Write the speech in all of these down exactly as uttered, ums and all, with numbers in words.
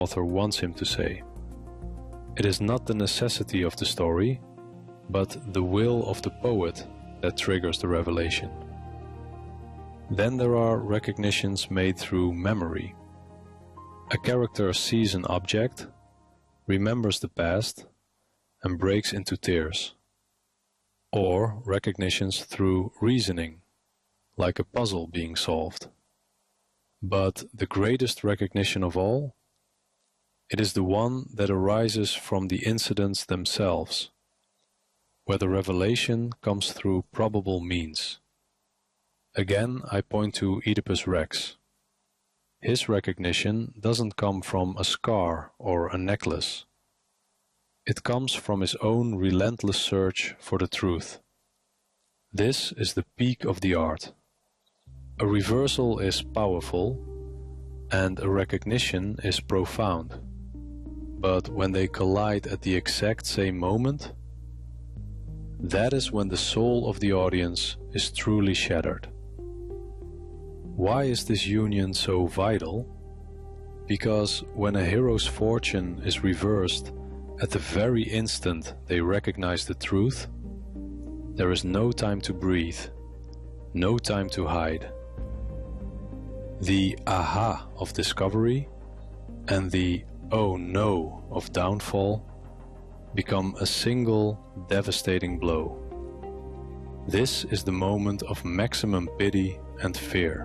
author wants him to say. It is not the necessity of the story, but the will of the poet that triggers the revelation. Then there are recognitions made through memory. A character sees an object, remembers the past, and breaks into tears. Or recognitions through reasoning, like a puzzle being solved. But the greatest recognition of all, it is the one that arises from the incidents themselves, where the revelation comes through probable means. Again, I point to Oedipus Rex. His recognition doesn't come from a scar or a necklace. It comes from his own relentless search for the truth. This is the peak of the art. A reversal is powerful, and a recognition is profound. But when they collide at the exact same moment, that is when the soul of the audience is truly shattered. Why is this union so vital? Because when a hero's fortune is reversed at the very instant they recognize the truth, there is no time to breathe, no time to hide. The aha of discovery and the oh no of downfall become a single devastating blow. This is the moment of maximum pity and fear.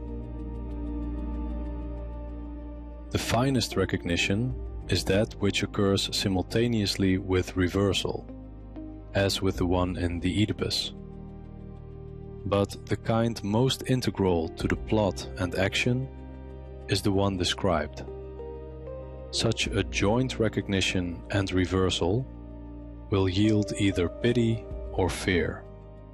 The finest recognition is that which occurs simultaneously with reversal, as with the one in the Oedipus. But the kind most integral to the plot and action is the one described. Such a joint recognition and reversal will yield either pity or fear.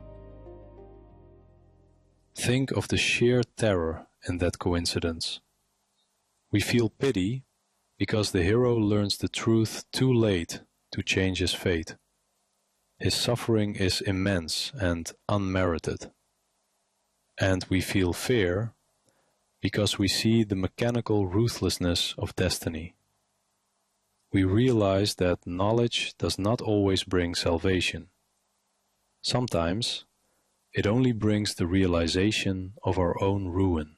Think of the sheer terror in that coincidence. We feel pity because the hero learns the truth too late to change his fate. His suffering is immense and unmerited. And we feel fear because we see the mechanical ruthlessness of destiny. We realize that knowledge does not always bring salvation. Sometimes it only brings the realization of our own ruin.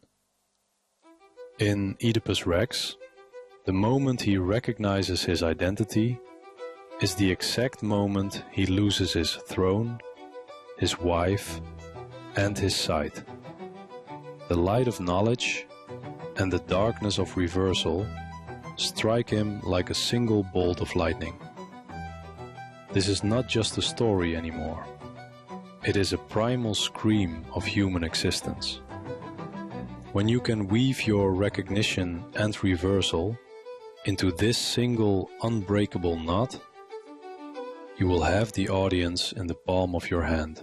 In Oedipus Rex, the moment he recognizes his identity is the exact moment he loses his throne, his wife, and his sight. The light of knowledge and the darkness of reversal strike him like a single bolt of lightning. This is not just a story anymore. It is a primal scream of human existence. When you can weave your recognition and reversal into this single unbreakable knot, you will have the audience in the palm of your hand.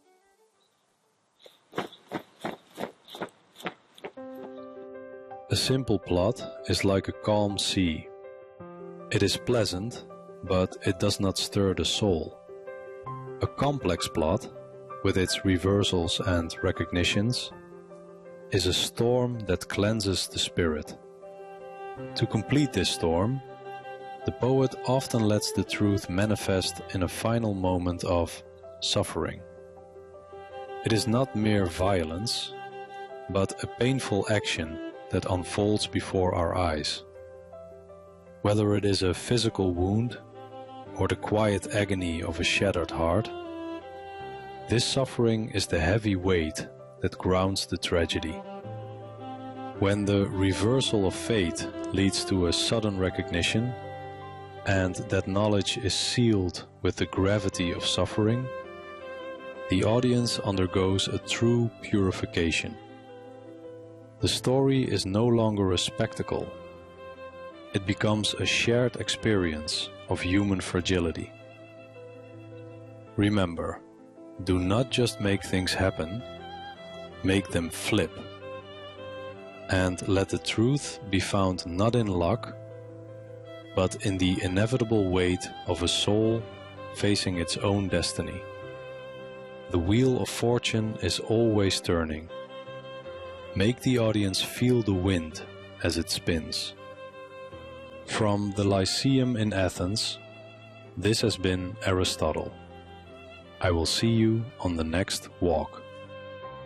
A simple plot is like a calm sea. It is pleasant, but it does not stir the soul. A complex plot, with its reversals and recognitions, is a storm that cleanses the spirit. To complete this storm, the poet often lets the truth manifest in a final moment of suffering. It is not mere violence, but a painful action that unfolds before our eyes. Whether it is a physical wound or the quiet agony of a shattered heart, this suffering is the heavy weight that grounds the tragedy. When the reversal of fate leads to a sudden recognition, and that knowledge is sealed with the gravity of suffering, the audience undergoes a true purification. The story is no longer a spectacle. It becomes a shared experience of human fragility. Remember, do not just make things happen, make them flip. And let the truth be found not in luck, but in the inevitable weight of a soul facing its own destiny. The wheel of fortune is always turning. Make the audience feel the wind as it spins. From the Lyceum in Athens, this has been Aristotle. I will see you on the next walk.